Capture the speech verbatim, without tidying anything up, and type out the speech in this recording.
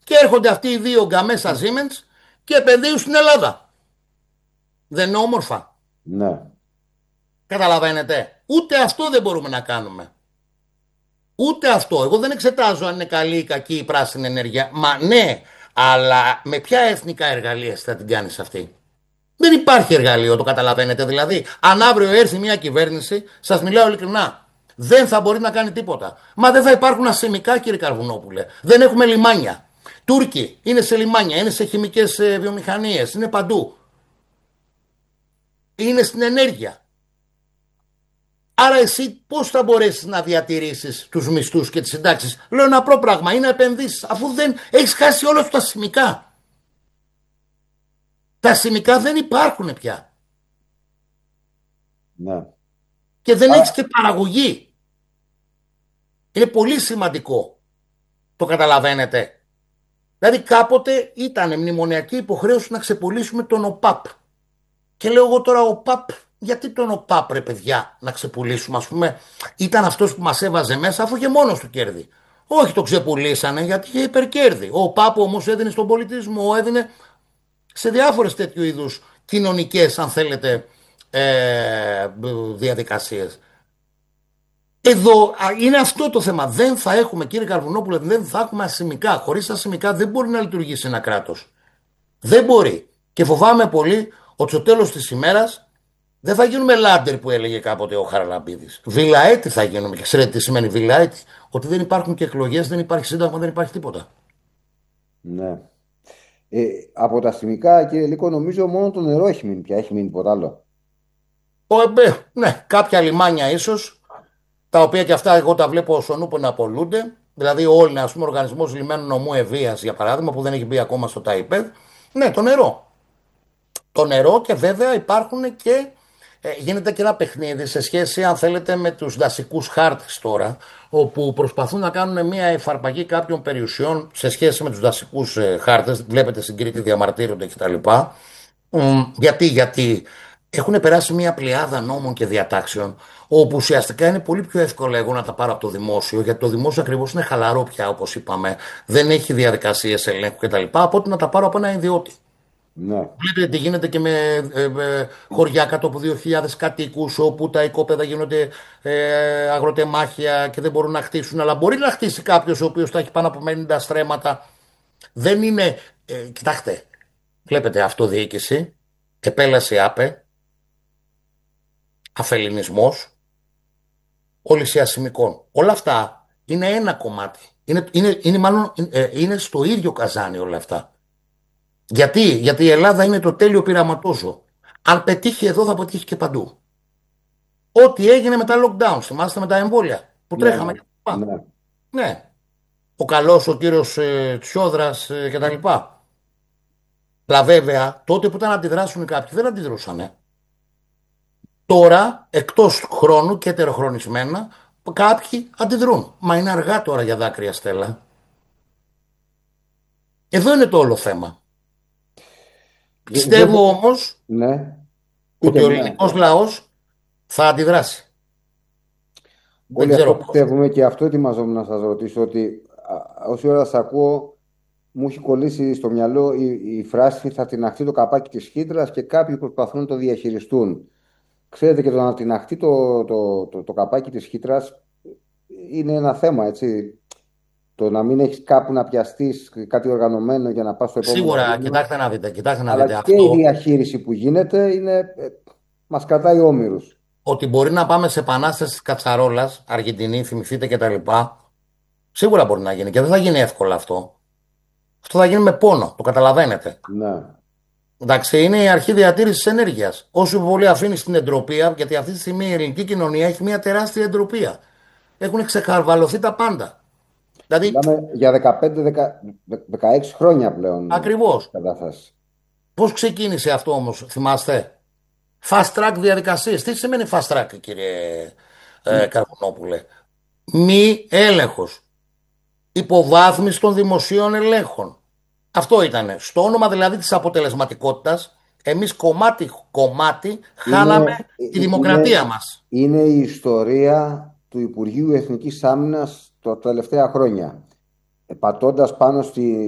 Και έρχονται αυτοί οι δύο γκαμέσα Siemens και επενδύουν στην Ελλάδα. Δεν είναι όμορφα? Ναι. Καταλαβαίνετε. Ούτε αυτό δεν μπορούμε να κάνουμε. Ούτε αυτό. Εγώ δεν εξετάζω αν είναι καλή ή κακή η πράσινη ενέργεια. Μα ναι, αλλά με ποια εθνικά εργαλεία θα την κάνεις αυτή? Δεν υπάρχει εργαλείο, το καταλαβαίνετε. Δηλαδή, αν αύριο έρθει μια κυβέρνηση, σας μιλάω ειλικρινά, δεν θα μπορεί να κάνει τίποτα. Μα δεν θα υπάρχουν ασημικά, κύριε Καρβουνόπουλε. Δεν έχουμε λιμάνια. Τούρκοι είναι σε λιμάνια, είναι σε χημικές ε, βιομηχανίες, είναι παντού. Είναι στην ενέργεια. Άρα εσύ πώς θα μπορέσεις να διατηρήσεις τους μισθούς και τις συντάξεις? Λέω ένα απλό πράγμα, είναι επενδύσεις, αφού δεν έχεις χάσει όλα τα ασημικά. Τα ασημικά δεν υπάρχουν πια. Ναι. Και δεν έχεις Άρα, και παραγωγή. Είναι πολύ σημαντικό. Το καταλαβαίνετε? Δηλαδή κάποτε ήταν μνημονιακή υποχρέωση να ξεπουλήσουμε τον ΟΠΑΠ. Και λέω εγώ τώρα ΟΠΑΠ, γιατί τον ΟΠΑΠ ρε παιδιά να ξεπουλήσουμε? Ας πούμε ήταν αυτός που μας έβαζε μέσα αφού είχε μόνος του κέρδη. Όχι, το ξεπουλήσανε γιατί είχε υπερκέρδη. Ο ΟΠΑΠ όμως έδινε στον πολιτισμό, έδινε σε διάφορες τέτοιου είδους κοινωνικές, αν θέλετε, ε, διαδικασίες. Εδώ είναι αυτό το θέμα. Δεν θα έχουμε, κύριε Καρβουνόπουλε, δεν θα έχουμε ασημικά. Χωρίς ασημικά δεν μπορεί να λειτουργήσει ένα κράτος. Δεν μπορεί. Και φοβάμαι πολύ ότι στο τέλος της ημέρας δεν θα γίνουμε λάντερ που έλεγε κάποτε ο Χαραλαμπίδης. Βιλαέτη θα γίνουμε. Και ξέρετε τι σημαίνει βιλαέτη? Ότι δεν υπάρχουν και εκλογές, δεν υπάρχει σύνταγμα, δεν υπάρχει τίποτα. ναι. Ε, από τα αστυνομικά, κύριε Λίκο, νομίζω μόνο το νερό έχει μείνει πια. Έχει μείνει τίποτα άλλο. Ο, ε, ναι, κάποια λιμάνια ίσως, τα οποία και αυτά εγώ τα βλέπω ως ονούπο να απολούνται. Δηλαδή, όλοι, ας πούμε, ο Οργανισμός Λιμένου Νομού Ευβοίας, για παράδειγμα, που δεν έχει μπει ακόμα στο ΤΑΙΠΕΔ. Ναι, το νερό. Το νερό και βέβαια υπάρχουν και ε, γίνεται και ένα παιχνίδι σε σχέση, αν θέλετε, με τους δασικούς χάρτες τώρα, όπου προσπαθούν να κάνουν μια εφαρπαγή κάποιων περιουσιών σε σχέση με τους δασικούς ε, χάρτες. Βλέπετε στην Κρήτη διαμαρτύρονται κτλ. Μ, γιατί, γιατί έχουν περάσει μια πλειάδα νόμων και διατάξεων, όπου ουσιαστικά είναι πολύ πιο εύκολο εγώ να τα πάρω από το δημόσιο, γιατί το δημόσιο ακριβώς είναι χαλαρό πια, όπως είπαμε, δεν έχει διαδικασίες ελέγχου κτλ. Από ότι να τα πάρω από ένα ιδιώτη. Ναι. Βλέπετε τι γίνεται και με ε, ε, χωριά κάτω από δύο χιλιάδες κατοίκους, όπου τα οικόπεδα γίνονται ε, αγροτεμάχια και δεν μπορούν να χτίσουν. Αλλά μπορεί να χτίσει κάποιο ο οποίος θα έχει πάνω από πενήντα στρέμματα. Δεν είναι. Ε, κοιτάξτε, βλέπετε αυτοδιοίκηση, επέλαση άπε, αφελινισμός, όλυση ασημικών. Όλα αυτά είναι ένα κομμάτι. Είναι, είναι, είναι, μάλλον, ε, είναι στο ίδιο καζάνι όλα αυτά. Γιατί, γιατί η Ελλάδα είναι το τέλειο πειραματόζω. Αν πετύχει εδώ θα πετύχει και παντού. Ό,τι έγινε με τα lockdown, θυμάστε, με τα εμβόλια που Ναι, τρέχαμε ναι. και τα λοιπά. Ναι. Ναι, ο καλός ο κύριος ε, Τσιόδρας ε, και τα λοιπά. Αλλά βέβαια τότε που ήταν να αντιδράσουν κάποιοι δεν αντιδρούσαν. Τώρα, εκτός χρόνου και ετεροχρονισμένα, κάποιοι αντιδρούν. Μα είναι αργά τώρα για δάκρυα, Στέλλα. Εδώ είναι το όλο θέμα. Δεν, δεν μπο- Πιστεύω όμως ναι. Πείτε ότι ο μου, ναι. ελληνικός λαός θα αντιδράσει. Δεν Όλοι αυτό ξέρω πώς. πιστεύουμε και αυτό ετοιμαζόμουν να σας ρωτήσω ότι α, όση ώρα σας ακούω μου έχει κολλήσει στο μυαλό η, η φράση «θα τιναχτεί το καπάκι της χύτρας» και κάποιοι προσπαθούν να το διαχειριστούν. Ξέρετε, και το να τιναχτεί το, το, το, το καπάκι της χύτρας είναι ένα θέμα, έτσι. Το να μην έχεις κάπου να πιαστείς κάτι οργανωμένο για να πας στο επόμενο Σίγουρα, βήμα, κοιτάξτε να δείτε, κοιτάξτε να αλλά δείτε και η αυτό, διαχείριση που γίνεται είναι, ε, μας κρατάει όμοιρους. ότι μπορεί να πάμε σε επανάσταση της Κατσαρόλας, Αργεντινή, θυμηθείτε και τα λοιπά. Σίγουρα μπορεί να γίνει και δεν θα γίνει εύκολα αυτό. Αυτό θα γίνει με πόνο, το καταλαβαίνετε. Ναι, Εντάξει, είναι η αρχή διατήρησης ενέργειας. Όσο πολύ αφήνει την εντροπία, γιατί αυτή τη στιγμή η ελληνική κοινωνία έχει μια τεράστια εντροπία. Έχουν ξεκαρβαλωθεί τα πάντα. Δηλαδή, μιλάμε για δεκαπέντε δεκαέξι χρόνια πλέον ακριβώς. κατάσταση. Πώς ξεκίνησε αυτό όμως, θυμάστε? Fast track διαδικασίες. Τι σημαίνει fast track, κύριε ε, Καρβουνόπουλε? Μη έλεγχος. Υποβάθμιση των δημοσίων ελέγχων. Αυτό ήταν. Στο όνομα δηλαδή της αποτελεσματικότητας, εμείς κομμάτι κομμάτι χάναμε Είναι, τη ε, δημοκρατία είναι, μας. είναι η ιστορία του Υπουργείου Εθνικής Άμυνας τα τελευταία χρόνια. Ε, πατώντας πάνω στη,